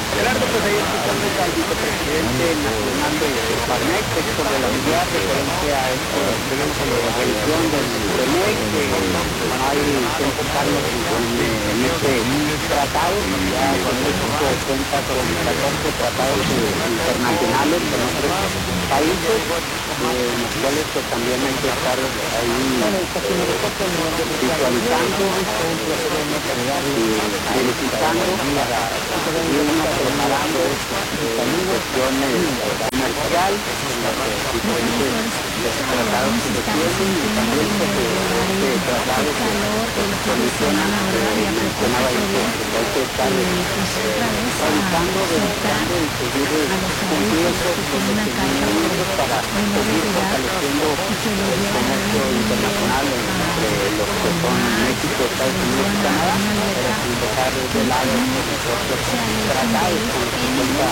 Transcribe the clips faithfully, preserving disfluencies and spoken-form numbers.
Gerardo, pues ahí escuchamos al vicepresidente nacional de Parmex, Héctor de la Villar, referencia a esta revisión del Temec, que hay que enfocarnos en, en este tratado, ya con México cuenta con catorce tratados internacionales con otros países, eh, en los cuales pues, también hay que estar ahí visualizando y verificando para irnos preparando en cuestiones comercial, en las diferentes tratados que se tienen y también pues, este tratado que condicionan, mencionaba yo que hay que estar revisando, verificando y seguir cumpliendo los requerimientos para seguir fortaleciendo el comercio internacional entre los que son México, Estados Unidos y Canadá, pero sin dejar de lado los otros tratados con los que cuenta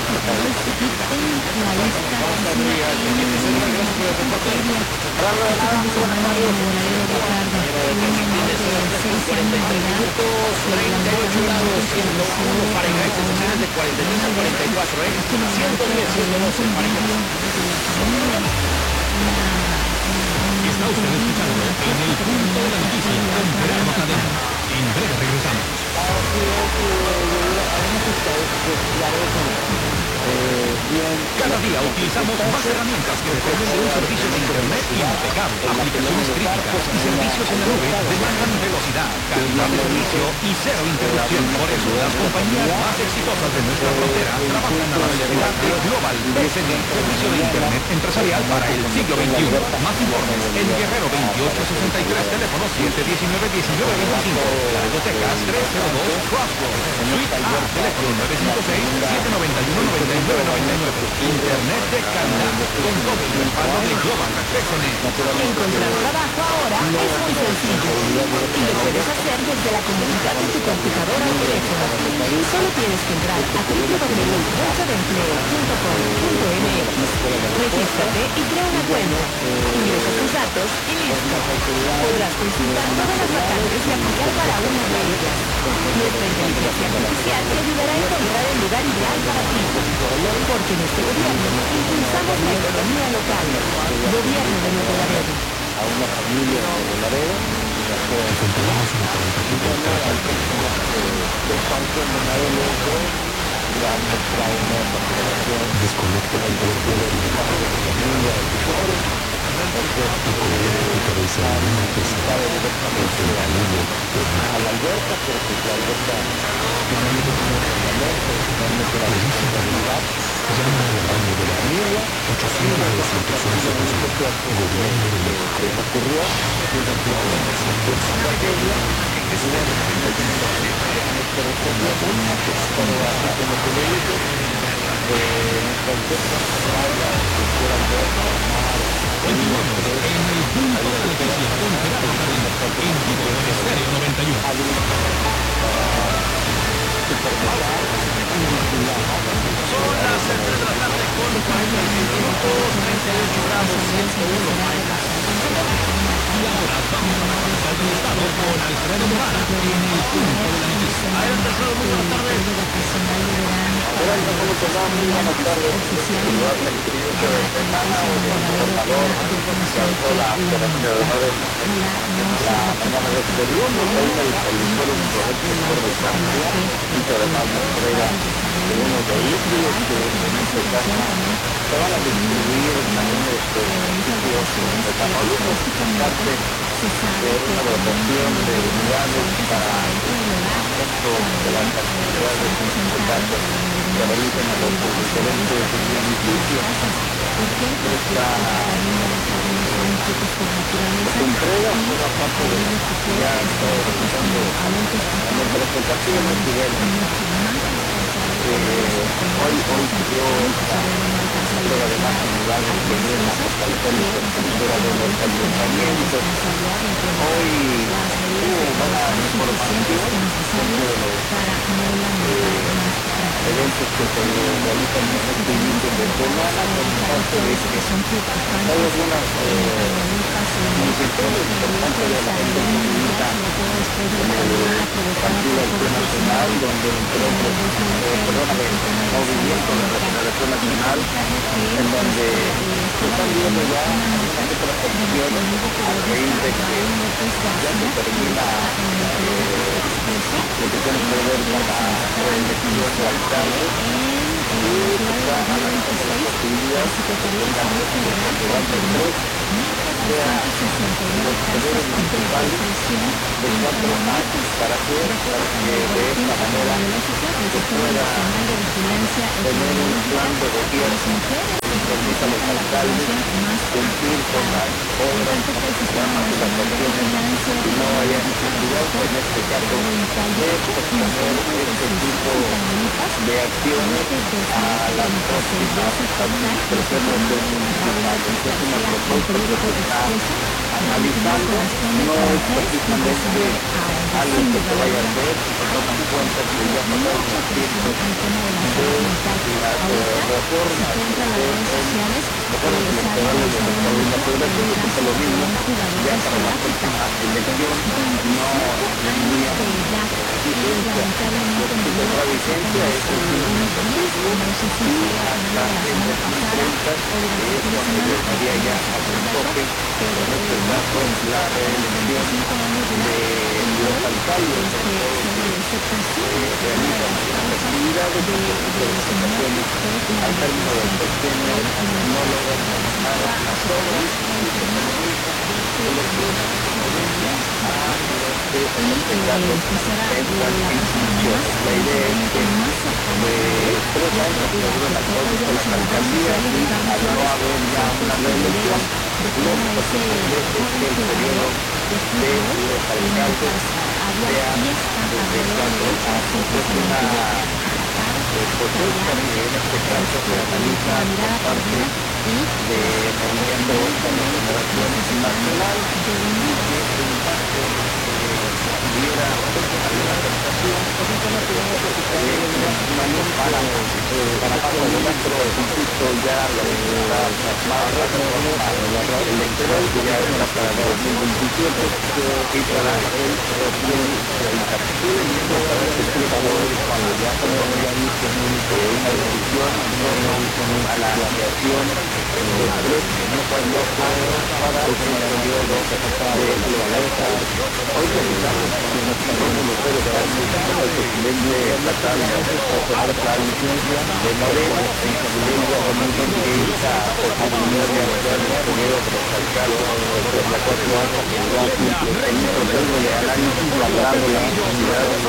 Hablando de nada, muy buenas tardes. treinta y ocho grados, ciento uno Fahrenheit, sensaciones de cuarenta y tres a cuarenta y cuatro, ¿eh? ciento diez, ciento doce Fahrenheit. Está usted escuchando en el punto de la noticia con Gerardo Cadena. En breve regresamos. Cada día utilizamos más herramientas que dependen de un servicio de Internet impecable. Aplicaciones críticas y servicios en la nube demandan velocidad, calidad de servicio y cero interrupción. Por eso, las compañías más exitosas de nuestra frontera trabajan a la velocidad de Global B C D, servicio de Internet empresarial para el siglo veintiuno. Más informes en Guerrero veintiocho sesenta y tres, teléfono siete diecinueve diecinueve veinticinco, la biblioteca tres cero dos Crossroads, Suite A, teléfono nueve cinco seis siete nueve uno nueve nueve nueve nueve. Internet de calidad con todo el respaldo de Global B C D. Encontrar trabajo ahora es muy sencillo y lo puedes hacer desde la comodidad de tu computadora o teléfono. Solo tienes que entrar a w w w punto bolsa de empleo punto com punto m x, regístrate y crea una cuenta, ingresa tus datos y listo. Podrás consultar todas las vacantes y aplicar para una de ellas. Nuestra inteligencia artificial te ayudará a encontrar el lugar ideal para ti, porque en este gobierno impulsamos la economía local. Gobierno de Nuevo Laredo. a una familia de Laredo, Nos enteramos en la cuarenta y cinco de Santo Menado Loco, ya nos trae una participación desconecta el cuerpo de de familia de tutores, entonces tu cabeza en una pesa sabe directamente el camino a la alberca, pero pues la alberca finalmente tiene un fundamento, finalmente la responsabilidad llama al baño de la familia, ochocientos doscientos once Gobierno de México. que ocurrió desde que esa tragedia es una nuestra responsabilidad, como como tú le dices, cualquier persona que quiera ver Continuamos en el punto de la noticia con Gerardo Cadena en vivo en Estéreo noventa y uno. Son las tres de la tarde con cuarenta y seis minutos, treinta y ocho grados, ciento uno Fahrenheit. Y ahora vamos a la capital del estado con Alfredo Morán en el punto de la noticia. Adelante, Alfredo, muy buenas tardes. Gerardo, ¿cómo te va? Muy buenas tardes. Igual el periódico de semana, un gobernador realizó la operación de nueve la mañana de este lunes, reina y realizó los correctos por distancia, hizo además la entrega de unos vehículos que en este caso se van a distribuir en algunos sitios de Tamaulipas, parte de una dotación de unidades para el aumento de las actividades hospitalarias que realizan a los diferentes municipios. Esta entrega forma parte de lo que ya ha estado realizando el representativo de Miguel. Eh, hoy, hoy se dio esta entrega de más unidades que vienen a fortalecer la infraestructura de los ayuntamientos. Hoy hubo buena información dentro de los eh, eventos que se realizan en este inicio de semana, con parte de que hay algunas instituciones importantes de la gente comunista como el Partido Acción Nacional, donde entre otros, eh, perdóname, la Regeneración Nacional, en donde se están viendo ya algunas otras opciones a raíz de que ya se termina eh, lo que tiene que ver con la reelección de alcalde y está a la posibilidad de que la representación sea los poderes municipales de cuatro años para que, para que de esta manera se pueda tener un plan de gobierno que permita a los alcaldes cumplir con las obras, con los programas y las acciones y no haya necesidad, en este caso, de posponer este tipo de acciones a las próximas administraciones municipales. Es una propuesta que se está analizando, no es precisamente algo que se vaya a hacer, si se toma en cuenta que ya pasaron los tiempos de las reformas electorales de la Federación, que es lo mismo, ya para la próxima elección no tendría vigencia, porque si tendrá vigencia es el cinco y hasta el dos mil treinta, que es cuando estaría ya a un tope, en este caso, la reelección de los alcaldes en todos los que realizan las actividades y las representaciones al término del sexenio no logran terminar las obras y se permiten elecciones independientes a los que en este caso entran en función. La idea es que de tres años que duran actualmente las alcaldías y al no haber ya una reelección, lo que se pretende es que el periodo de los alcaldes sea desde cuatro años. Es una propuesta que en este caso se analiza por parte de Movimiento de Regeneración Nacional y que en caso de que hubiera alguna afectación, un año para para pago de nuestro insisto ya lo que está plasmado en la reforma electoral que ya está para dos mil veintisiete y para el dos mil treinta. Para ver si se puede cuando ya se organice una decisión en torno a la creación de tres cuando para el periodo de los electores. Hoy realizamos en nuestra reunión de ustedes para el presidente estatal de Morena, en Colombia, también que esta oportunidad de hacer el periodo de los alcaldes de la cuatro años en un proceso de análisis valorando la necesidad de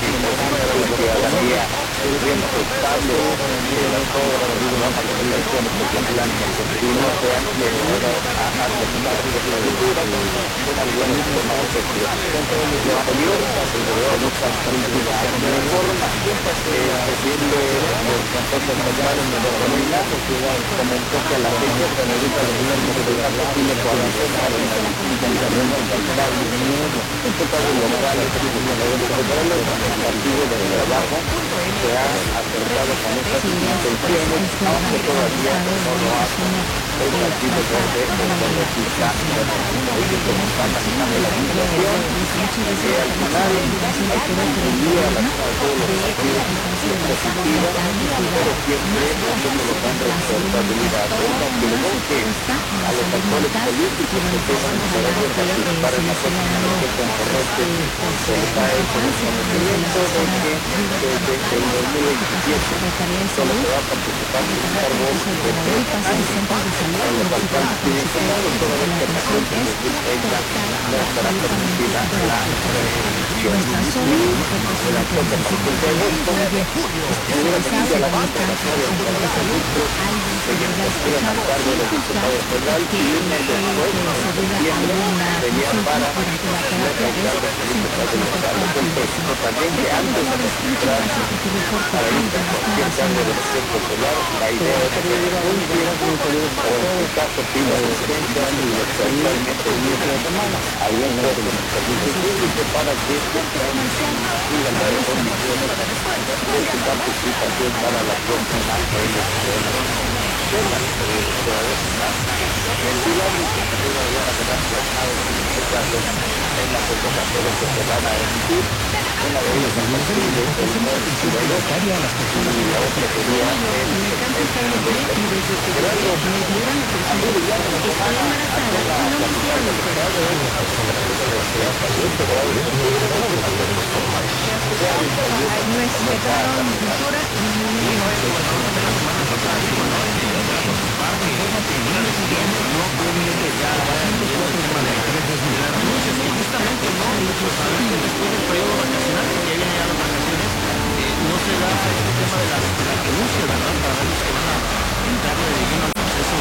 la ciudadanía, el riesgo estable de las obras de las actividades que se plantean y no se han llegado a aceptar la lectura con algunos tomados de preocupación. Lo anterior, alrededor de esta reforma, el presidente del Consejo Federal de Morena comentó que a la fecha se necesita el gobierno de la posible coalición para la intervención del capital. Este pago local es el gobierno federal el Partido del Trabajo se ha acercado con estas intenciones, aunque todavía no lo hace el Partido Verde Progresista. Hoy que como está manejando la situación, que al final hay que contribuir a la de todos los partidos positiva, pero siempre haciéndolo con responsabilidad. Es aunque que a los actores políticos que tengan interés en participar en la próxima elección correcta, se les da el conocimiento de que desde el dos mil veintisiete solo se va a participar en cargos de tres años. Para los alcaldes tienen que dar toda la información que en dos mil treinta no estará permitida la reelección. Y el actor de partir de agosto hubiera tenido la convocatoria para los ministros que ya estuvieran a cargo del diputado federal y un mes después, en septiembre, venía para los alcaldes políticos de los estados. Entonces, también que antes de registrar para irse a cualquier cargo de elección popular, la idea es que renuncien o en su caso pida licencia y actualmente alguien de los servicios públicos para que sigan las condiciones de su participación para la próxima elección. escena, el pilar de que se va a llegar a quedar plasmado en este caso en la convocatoria que se van a emitir, una de ellas es posible el norte de los y la otra sería el Gerardo, a mí ya no me van a hacer la capital del Estado de la justamente no, después del periodo vacacional, que ya vienen ya las vacaciones, eh, no se da este tema de las, de las renuncias, ¿verdad? Para ver los que van a entrar de lleno al proceso.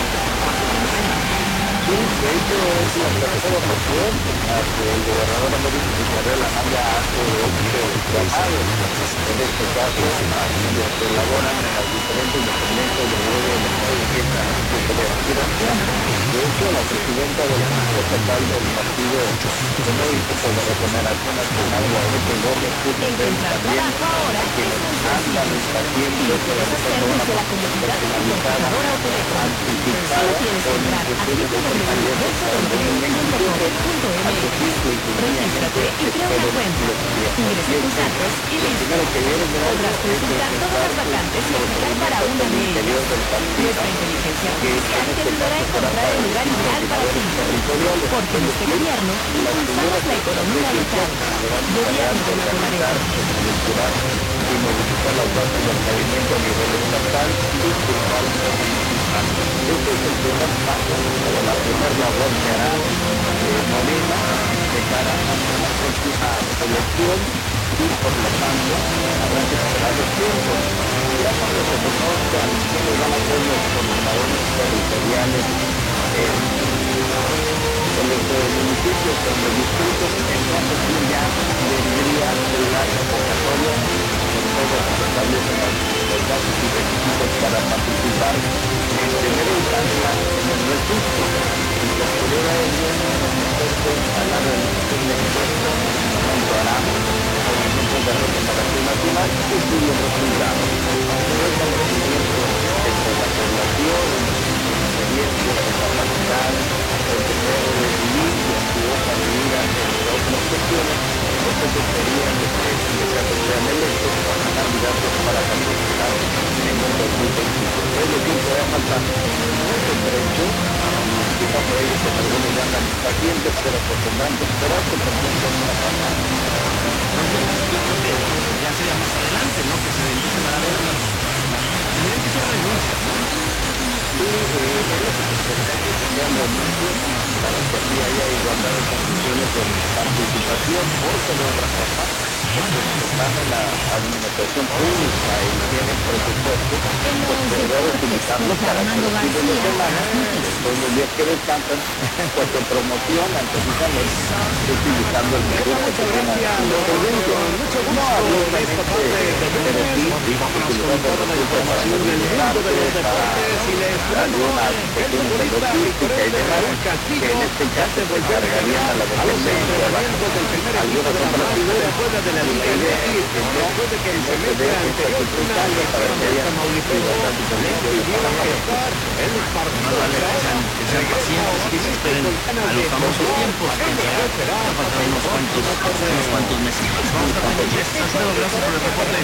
Sí, de hecho es la tercera ocasión a que el gobernador Américo Villarreal haya hecho llamado, en este caso, a quienes que elaboran en las diferentes dependencias del gobierno del Estado de esta federación. De hecho, la presidenta de la Junta Estatal del Partido Económico por la Regeneración Nacional, Guadalupe Gómez, Encontrar trabajo ahora es muy sencillo. Si lo quieres hacer desde la comodidad de tu computadora o teléfono, solo tienes que entrar a doble u doble u doble u punto bolsa w punto com punto m x, regístrate y crea una cuenta, ingresa tus datos y listo. Podrás consultar todas las vacantes y aplicar para una de ellas. Nuestra inteligencia artificial te ayudará a encontrar el lugar ideal para ti, porque en este gobierno impulsamos la economía local. Gobierno de Nuevo Laredo. Y modificar las bases del movimiento a nivel estatal y fiscal municipal. Este es el primer paso de la primera labor que hará eh, Morena de cara a la próxima elección y por lo tanto habrá que esperar los tiempos. Ya cuando se conozcan quiénes van a ser los coordinadores territoriales en, en los municipios, en los distritos, entonces sí ya vendría la convocatoria con todos los que establecen los datos y requisitos para participar en primera instancia en el registro y posterior a ello respecto a la realización de encuestas junto a la Movimiento de Regeneración Nacional y cuyos resultados el conocimiento entre la población, experiencia, capacidad, el deseo de vivir y en su hoja de vida, entre otras cuestiones, estos serían los que en el caso sean electos como candidatos para participar en el dos mil veinticinco. Es decir, todavía falta mucho trecho, quizá por ello que algunos ya andan impacientes, pero pues tendrán que esperar que presenten una campaña. Yo creo que ya sería más adelante, ¿no? Que se empiecen a dar las... Tendrían que ser renuncias, ¿no? Sí, eh, es lo que se está diciendo renuncias para que así haya igualdad de condiciones de participación, porque de otra forma, están en la administración pública y tienen presupuesto, pues deberá utilizarlo para que los fines de semana, después los días que descansan, pues se promocionan precisamente utilizando el medio que tiene a su disposición. No abiertamente, pero sí utilizando el recurso para movilizarse, para alguna pequeña logística y demás, que en este caso se cargarían a la dependencia, algunas otras figuras. La idea es que no, no se dé esta circunstancia para que haya igualdad de condiciones para participar. Más vale que sean, que sean pacientes, que se esperen a los famosos tiempos, que ya faltan unos cuantos, unos cuantos meses. Vamos a estar pendientes. Alfredo, gracias por el reporte.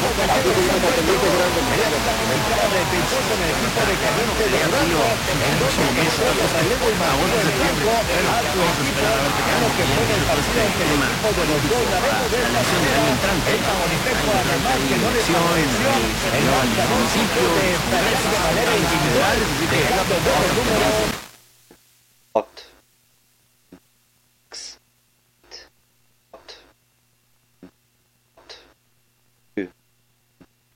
Sería julio el próximo mes, agosto, septiembre. Bueno, vamos a esperar a ver qué tal. Y después del tema, la elección de año entrante, hay elección, hay al municipio, congresos individuales, así que vamos a esperar.